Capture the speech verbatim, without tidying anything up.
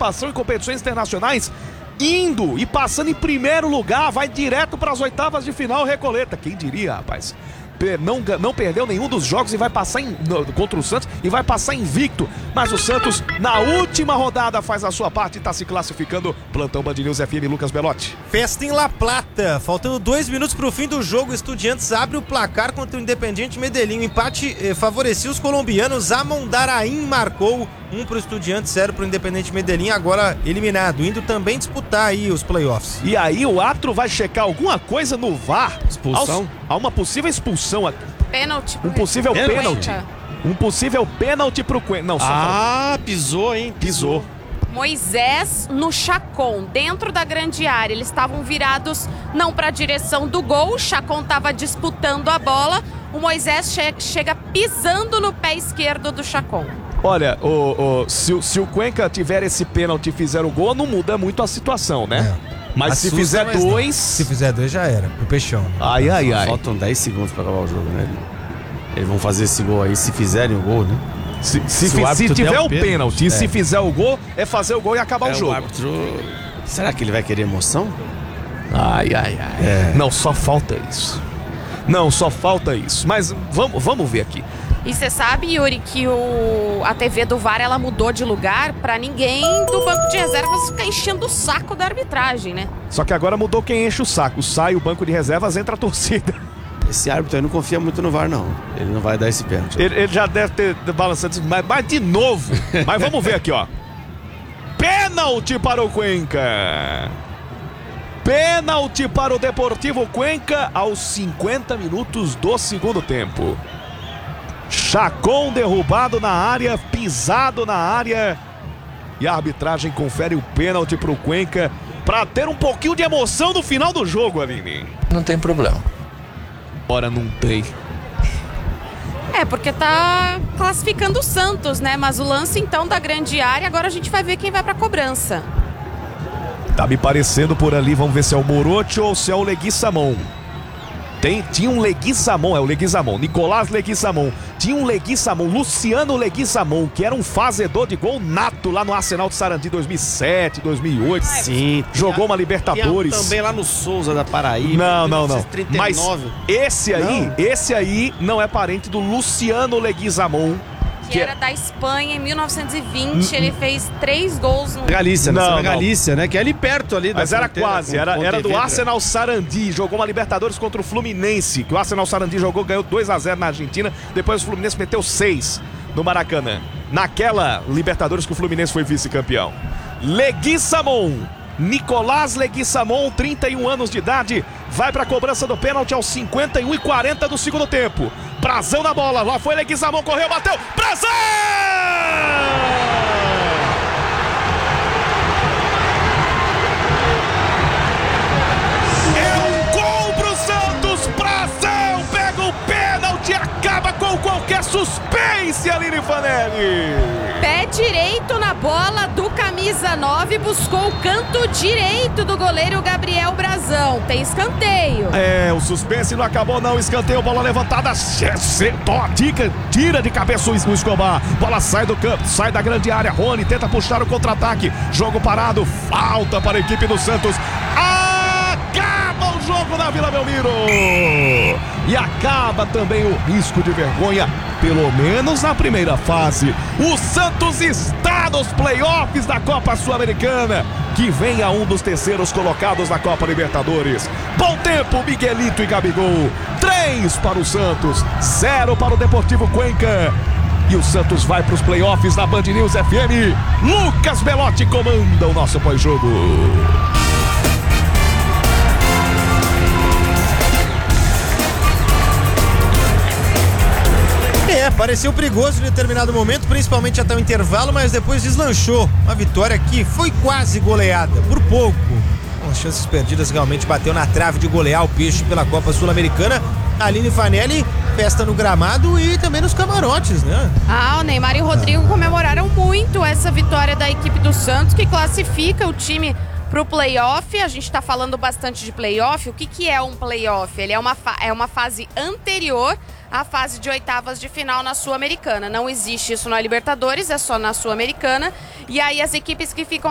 participação em competições internacionais, indo e passando em primeiro lugar, vai direto para as oitavas de final Recoleta. Quem diria, rapaz? Não, não perdeu nenhum dos jogos e vai passar em, no, contra o Santos e vai passar invicto. Mas o Santos, na última rodada, faz a sua parte e está se classificando. Plantão Band News F M, Lucas Belotti. Festa em La Plata. Faltando dois minutos para o fim do jogo, o Estudiantes abre o placar contra o Independiente Medellín. O empate eh, favorecia os colombianos. Amondarain marcou um para o Estudiantes, zero para o Independiente Medellín, agora eliminado, indo também disputar aí os playoffs. E aí o árbitro vai checar alguma coisa no V A R. Expulsão? Há uma possível expulsão aqui. Pênalti. Um possível pênalti. Um possível pênalti pro Cuenca. Não, só Ah, pisou, hein? pisou. Moisés no Chacon, dentro da grande área. Eles estavam virados não para a direção do gol. O Chacon estava disputando a bola. O Moisés che chega pisando no pé esquerdo do Chacon. Olha, o, o, se, se o Cuenca tiver esse pênalti e fizer o gol, não muda muito a situação, né? É. Mas Assusta, se fizer mas dois... Não. Se fizer dois já era, o peixão. Ai, ai, ai. Faltam dez segundos para acabar o jogo, né? Eles vão fazer esse gol aí, se fizerem o gol, né? Se, se, se, se, se tiver o pênalti e é. se fizer o gol, é fazer o gol e acabar é, o jogo. O árbitro... Será que ele vai querer emoção? Ai, ai, ai. É. Não, só falta isso. Não, só falta isso. Mas vamos, vamos ver aqui. E você sabe, Yuri, que o, a T V do V A R ela mudou de lugar pra ninguém do banco de reservas ficar enchendo o saco da arbitragem, né? Só que agora mudou quem enche o saco. Sai o banco de reservas, entra a torcida. Esse árbitro aí não confia muito no V A R, não. Ele não vai dar esse pênalti. Ele, ele já deve ter balançado, mas, mas de novo. Mas vamos ver aqui, ó. Pênalti para o Cuenca. Pênalti para o Deportivo Cuenca aos cinquenta minutos do segundo tempo. Chacon derrubado na área, pisado na área. E a arbitragem confere o pênalti para o Cuenca para ter um pouquinho de emoção no final do jogo, Aline. Não tem problema. Ora, não tem. É, porque tá classificando o Santos, né? Mas o lance, então, da grande área, agora a gente vai ver quem vai pra cobrança. Tá me parecendo por ali, vamos ver se é o Morotti ou se é o Leguizamon. Tem, tinha um Leguizamon, é o Leguizamon, Nicolás Leguizamon. Tinha um Leguizamon, Luciano Leguizamon, que era um fazedor de gol nato lá no Arsenal de Sarandi dois mil e sete, dois mil e oito. Sim. Jogou uma Libertadores. Também lá no Souza da Paraíba. Não, não, não. trinta e nove. Mas esse aí, não. esse aí não é parente do Luciano Leguizamon. Que era da Espanha em mil novecentos e vinte, ele fez três gols no... Galícia, né? Não, Galícia, né? Que é ali perto ali. Mas era quase, era, era do Arsenal Sarandi, jogou uma Libertadores contra o Fluminense, que o Arsenal Sarandi jogou, ganhou dois a zero na Argentina, depois o Fluminense meteu seis no Maracanã. Naquela Libertadores que o Fluminense foi vice-campeão. Leguizamon, Nicolás Leguizamon, trinta e um anos de idade, vai para a cobrança do pênalti aos cinquenta e um e quarenta do segundo tempo. Brazão na bola, lá foi Leguizamon, correu, bateu, Brazão! É um gol pro Santos, Brazão pega o pênalti e acaba com qualquer suspense, Aline Fanelli. Pé direito na bola do camisa nove, buscou o canto direito do goleiro Gabriel Brazão. Tem escanteio. É, o suspense não acabou não, escanteio, bola levantada, dica, tira de cabeça o Escobar, bola sai do campo, sai da grande área, Rony tenta puxar o contra-ataque, jogo parado, falta para a equipe do Santos, acaba o jogo na Vila Belmiro e acaba também o risco de vergonha, pelo menos na primeira fase. O Santos está nos playoffs da Copa Sul-Americana, que vem a um dos terceiros colocados na Copa Libertadores. Bom tempo, Miguelito e Gabigol. Três para o Santos, zero para o Deportivo Cuenca. E o Santos vai para os playoffs da Band News F M. Lucas Belotti comanda o nosso pós-jogo. É, pareceu perigoso em determinado momento, principalmente até o intervalo, mas depois deslanchou. Uma vitória que foi quase goleada, por pouco. Com as chances perdidas, realmente bateu na trave de golear o Peixe pela Copa Sul-Americana. Aline Fanelli, festa no gramado e também nos camarotes, né? Ah, o Neymar e o Rodrigo comemoraram muito essa vitória da equipe do Santos, que classifica o time pro playoff. A gente tá falando bastante de playoff. O que que é um playoff? Ele é uma, fa- é uma fase anterior à fase de oitavas de final na Sul-Americana. Não existe isso na Libertadores, é só na Sul-Americana. E aí as equipes que ficam